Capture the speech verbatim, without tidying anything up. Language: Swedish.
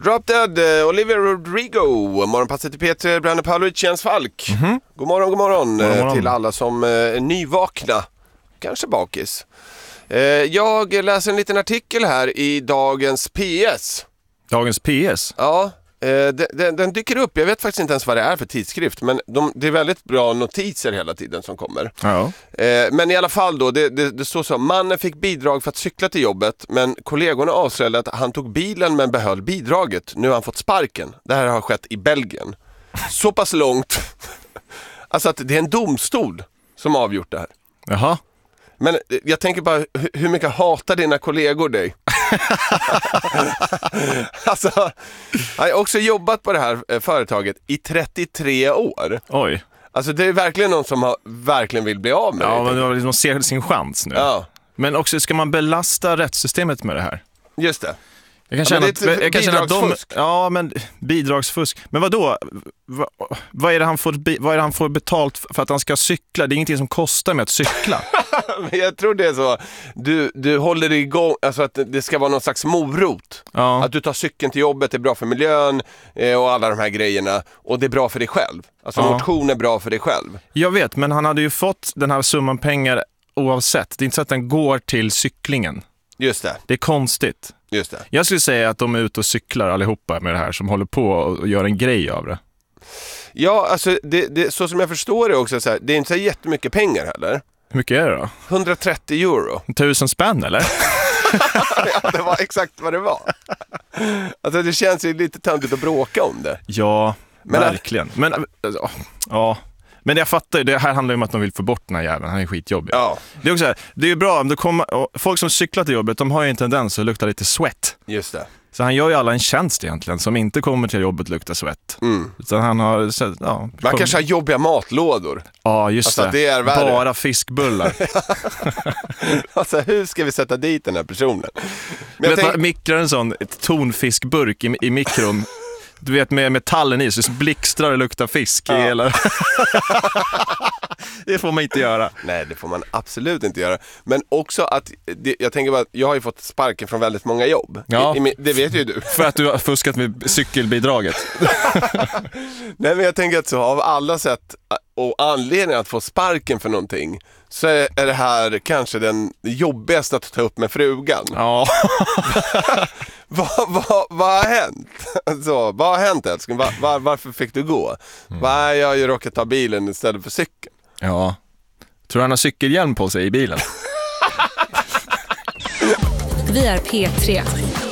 Drop Dead, uh, Olivia Rodrigo, morgonpasset i P tre, Brandon Paulucci, Jens Falk. Mm-hmm. God morgon, god morgon, god morgon till alla som uh, är nyvakna, kanske bakis. Uh, jag läser en liten artikel här i dagens P S. Dagens P S? Ja. Den, den, den dyker upp, jag vet faktiskt inte ens vad det är för tidskrift, men de, det är väldigt bra notiser hela tiden som kommer. Ja. Eh, men i alla fall då, det, det, det står så: mannen fick bidrag för att cykla till jobbet, men kollegorna avslöjade att han tog bilen men behöll bidraget. Nu har han fått sparken. Det här har skett i Belgien. Så pass långt. Alltså att det är en domstol som avgjort det här. Jaha. Men jag tänker bara, hur mycket hatar dina kollegor dig? Alltså, jag har också jobbat på det här företaget i trettiotre år. Oj. Alltså det är verkligen någon som har, verkligen vill bli av med det. Ja, men de liksom ser sin chans nu. Ja. Men också, ska man belasta rättssystemet med det här? Just det. Jag kan känna, ja, att, jag kan känna att de... Ja, men bidragsfusk. Men vad då? Va, vad, är det han får, vad är det han får betalt för att han ska cykla? Det är ingenting som kostar med att cykla. Men jag tror det är så. Du, du håller igång, alltså att det ska vara någon slags morot. Ja. Att du tar cykeln till jobbet, det är bra för miljön eh, och alla de här grejerna. Och det är bra för dig själv. Alltså ja. Motion är bra för dig själv. Jag vet, men han hade ju fått den här summan pengar oavsett. Det är inte så att den går till cyklingen. Just det. Det är konstigt. Just det. Jag skulle säga att de är ute och cyklar allihopa med det här, som håller på och gör en grej av det. Ja, alltså det, det, så som jag förstår det också, så här, det är inte så jättemycket pengar heller. Hur mycket är det då? hundratrettio euro. Tusen spänn, eller? Ja, det var exakt vad det var. Alltså det känns ju lite töntigt att bråka om det. Ja, men verkligen. Att, men, ja... Men jag fattar ju, det här handlar ju om att de vill få bort den här jäveln, han är skitjobbig. Ja. Det är också här, det är ju bra om det kommer, folk som cyklar till jobbet, de har ju en tendens att lukta lite sweat. Just det. Så han gör ju alla en tjänst egentligen, som inte kommer till jobbet lukta svett. Mm. Så han har, så, ja, man kom... kanske har jobbiga matlådor. Ja, just alltså, det. det är värre. Bara fiskbullar. Alltså hur ska vi sätta dit den här personen? Men vet tänk... man mikrar en sån ett tonfiskburk i, i mikron. Du vet, med metallen i så blixtrar det luktar fisk ja. i hela... Det får man inte göra. Nej, det får man absolut inte göra. Men också att, det, jag tänker bara att jag har ju fått sparken från väldigt många jobb. Ja. I, i, det vet ju du. För att du har fuskat med cykelbidraget. Nej, men jag tänker att så av alla sätt och anledningar att få sparken för någonting, så är det här kanske den jobbigaste att ta upp med frugan. Ja. Vad va, va har hänt? Alltså, vad har hänt, älskling? Va, va, varför fick du gå? Mm. Va, jag har ju råkat ta bilen istället för cykeln. Ja. Tror du han har cykelhjälm på sig i bilen? Vi är P tre.